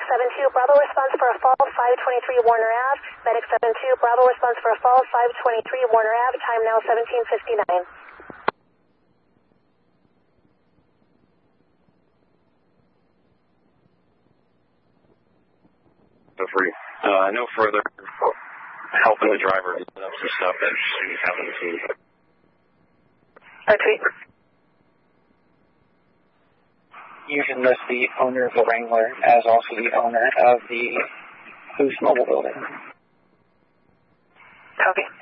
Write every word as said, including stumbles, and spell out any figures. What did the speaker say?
seven two, Bravo response for a fall, five twenty-three Warner Ave. Medic seven two, Bravo response for a fall, five twenty-three Warner Ave. Time now seventeen fifty-nine. Free. Uh, no further helping the driver set up some stuff that shouldn't happen to me. Retreat. You can list the owner of the Wrangler as also the owner of the Boost Mobile building. Copy.